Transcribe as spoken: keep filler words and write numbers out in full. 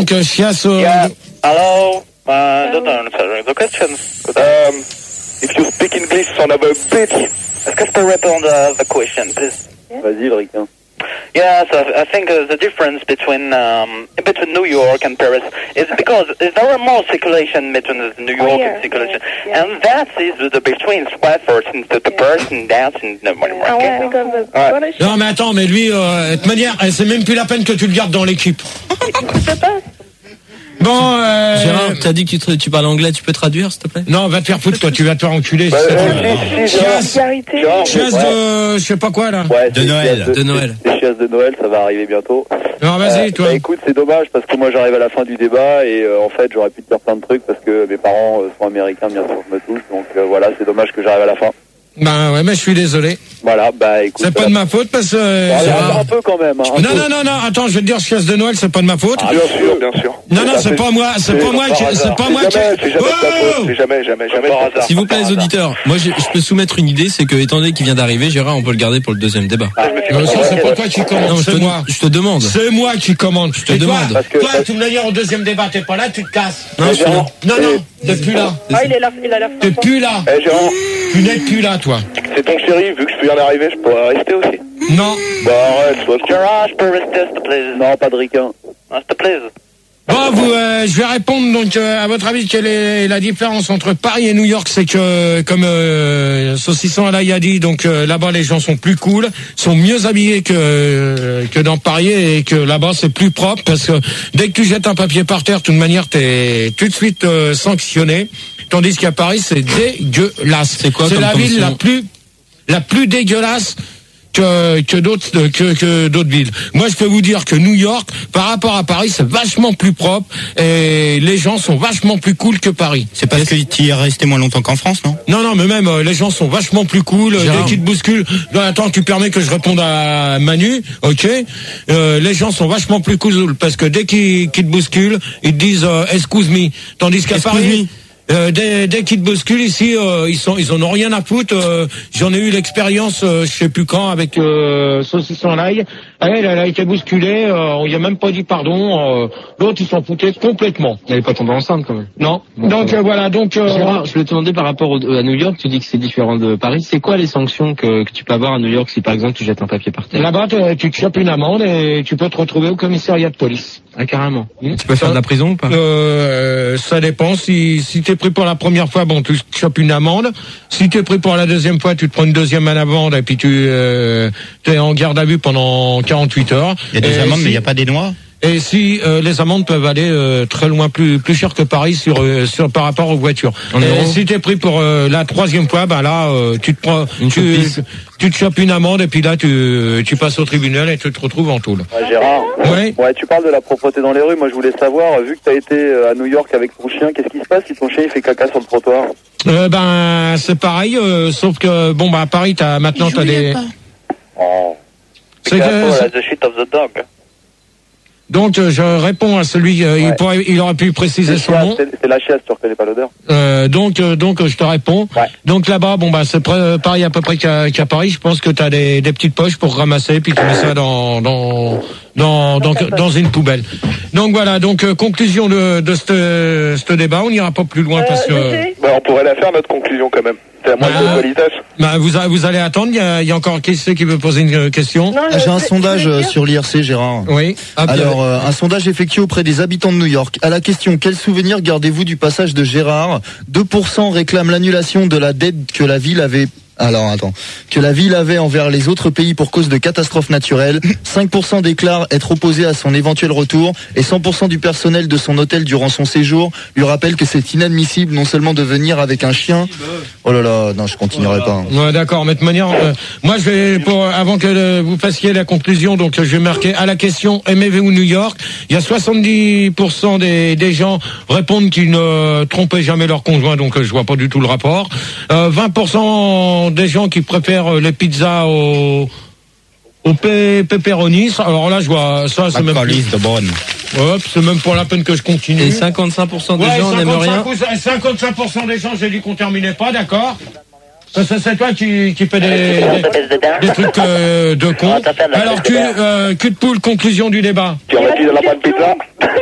donc euh, Chias. Euh... Yeah. Hello. Uh, don't answer the question. Um, if you speak English, son of a bitch. Est-ce que je peux répondre à the question, please? Yeah. Vas-y, le ricain. Yes, I, I think uh, the difference between um, between New York and Paris is because there are more circulation between New York oh, yeah, and circulation, yeah, yeah. and that is the between Stratford and the, the yeah. person that's in the money Ah ouais, market. because Ouais. Non mais attends, mais lui, euh, de toute manière, eh, c'est même plus la peine que tu le gardes dans l'équipe. Je sais pas. Bon, euh... Gérard, t'as dit que tu, tu parles anglais, tu peux traduire, s'il te plaît? Non, va te faire foutre, toi, tu vas te faire enculer. Bah, euh, si, si, Chiasse, chiasse de, je sais pas quoi, là. Ouais, de Noël. De, de Noël. Les chiasses de Noël, ça va arriver bientôt. Non, vas-y, euh, toi. Bah, écoute, c'est dommage parce que moi j'arrive à la fin du débat et euh, en fait j'aurais pu te dire plein de trucs parce que mes parents euh, sont américains, bien sûr, je me touche. Donc euh, voilà, c'est dommage que j'arrive à la fin. Ben ouais, mais je suis désolé. Voilà, bah écoute. C'est pas euh, de ma faute parce que. Bon, Gérard... un peu quand même. Hein, non, peu. non, non, non, attends, je vais te dire, chiasse de Noël, c'est pas de ma faute. Ah, bien sûr, bien sûr. Non, non, c'est pas moi, c'est pas moi qui, c'est pas moi qui. C'est jamais, Oh c'est jamais, jamais, jamais. S'il vous plaît, les auditeurs, moi je, je peux soumettre une idée, c'est que étant donné qu'il vient d'arriver, Gérard, on peut le garder pour le deuxième débat. Ah, Euh, ça, c'est pas toi qui commande, Non, je c'est te, moi. je te demande. C'est moi qui commande. Je te Et toi, demande. Parce que- toi, parce- de toute manière, au deuxième débat, t'es pas là, tu te casses. Non, je suis là. Non, non, t'es plus là. Ah, il est là, il a l'air T'es sympa. plus là. Eh Gérard, Tu n'es plus là, toi. c'est ton chéri, vu que je viens d'arriver, je pourrais rester aussi. Non. Bah arrête, sois con. Gerard, je peux rester, s'il te plaît. Non, pas de ricain. S'il te plaît. Bon, vous, euh, je vais répondre donc euh, à votre avis, quelle est la différence entre Paris et New York? C'est que, comme euh, Saucisson Alaï a dit, donc euh, là-bas les gens sont plus cool, sont mieux habillés que euh, que dans Paris et que là-bas c'est plus propre parce que dès que tu jettes un papier par terre, de toute manière t'es tout de suite euh, sanctionné. Tandis qu'à Paris c'est dégueulasse. C'est quoi C'est comme la ville sanction la plus la plus dégueulasse que que d'autres que que d'autres villes. Moi, je peux vous dire que New York, par rapport à Paris, c'est vachement plus propre et les gens sont vachement plus cool que Paris. C'est parce que tu y es resté moins longtemps qu'en France, non? Non, non, mais même euh, les gens sont vachement plus cool. Gérard. Dès qu'ils te bousculent, non, attends, tu permets que je réponde à Manu, ok? Euh, les gens sont vachement plus cool parce que dès qu'ils, qu'ils te bousculent, ils te disent euh, excuse me. Tandis qu'à Excuse Paris. Euh, dès, dès qu'ils te bousculent ici, euh, ils sont, ils en ont rien à foutre. Euh, j'en ai eu l'expérience, euh, je sais plus quand, avec euh, Saucisson à l'ail. Elle, elle a été bousculée. Euh, on y a même pas dit pardon. Euh, l'autre, ils s'en foutaient complètement. Elle est pas tombée enceinte quand même. Non. Bon, Donc ça va. euh, voilà. Donc euh, Gérard, je voulais te demander par rapport au, à New York, tu dis que c'est différent de Paris. C'est quoi les sanctions que, que tu peux avoir à New York si par exemple tu jettes un papier par terre? là-bas, tu- tu te chopes une amende et tu peux te retrouver au commissariat de police. Ah, carrément. Hmm. Tu peux faire de la prison ou pas? Euh, ça dépend. Si, si t'es pris pour la première fois, bon, tu te chopes une amende. Si t'es pris pour la deuxième fois, tu te prends une deuxième amende et puis tu euh, t'es en garde à vue pendant quarante-huit heures. Il y a des Et amendes, si- mais il n'y a pas des noix. Et si euh, les amendes peuvent aller euh, très loin, plus plus cher que Paris sur euh, sur par rapport aux voitures. En Et euros si t'es pris pour euh, la troisième fois, bah là euh, tu te prends, Une tu, choupisse. tu te chopes une amende et puis là tu tu passes au tribunal et tu te retrouves en tôle. Ouais, Gérard. Oui. Ouais, tu parles de la propreté dans les rues. Moi, je voulais savoir, vu que t'as été euh, à New York avec ton chien, qu'est-ce qui se passe si ton chien il fait caca sur le trottoir? Euh, ben c'est pareil, euh, sauf que bon bah à Paris t'as maintenant t'as des. Oh. C'est Careful, que- that's the shit of the dog. donc euh, je réponds à celui, euh, il, Ouais. pourrait, il aurait pu préciser son Chiasse, nom. C'est c'est la chiasse, tu reconnais pas l'odeur? Euh, donc euh, donc euh, je te réponds. Ouais. Donc là-bas bon bah c'est près- pareil à peu près qu'à, qu'à Paris. Je pense que t'as des, des petites poches pour ramasser puis tu mets ça dans dans dans dans, dans une poubelle. Donc voilà donc euh, conclusion de de ce ce débat. On n'ira pas plus loin Euh, parce que je sais. Bah, on pourrait la faire, notre conclusion, quand même. C'est à moitié Ah. de politesse. bah, vous a- vous allez attendre. Il y a, il y a encore qui c'est qui veut poser une euh, question. Non, Ah, j'ai un je- sondage je voulais euh, dire- sur l'I R C, Gérard. Oui. Ah, bien. Alors, euh, un sondage effectué auprès des habitants de New York. À la question, quel souvenir gardez-vous du passage de Gérard? deux pour cent réclament l'annulation de la dette que la ville avait... Alors, attends. Que la ville avait envers les autres pays pour cause de catastrophes naturelles. cinq pour cent déclarent être opposés à son éventuel retour. Et cent pour cent du personnel de son hôtel durant son séjour lui rappelle que c'est inadmissible non seulement de venir avec un chien... Oh là là, non, je continuerai pas. Ouais, d'accord, mais de manière, euh, moi je vais pour avant que euh, vous fassiez la conclusion, donc euh, je vais marquer à la question aimez-vous New York? Il y a soixante-dix pour cent des des gens répondent qu'ils ne trompaient jamais leur conjoint, donc euh, je vois pas du tout le rapport. Euh, vingt pour cent des gens qui préfèrent euh, les pizzas au au pe- pepperoni. Alors là, je vois ça, c'est même Macaulay de bonne. hop, c'est même pas la peine que je continue. Et cinquante-cinq pour cent des Ouais, gens n'aiment rien. cinquante-cinq pour cent des gens, j'ai dit qu'on terminait pas, d'accord? Ça, c'est c'est toi qui, qui fait des, Espèce de des, dingue. des trucs euh, de con. Ah, t'as fait de la Alors, tête de tu, dingue. euh, cul de poule, conclusion du débat. Tu aurais dit de la bonne pizza?